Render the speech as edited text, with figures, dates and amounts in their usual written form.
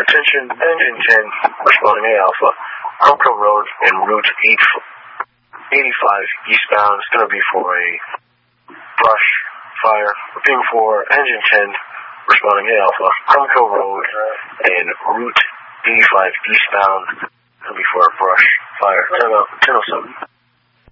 Attention, engine 10, responding A Alpha. Humco Road en route 85 eastbound. It's going to be for a brush fire. Looking for engine 10, responding A Alpha. Humco Road en route 85 eastbound. It's going to be for a brush fire. 1007.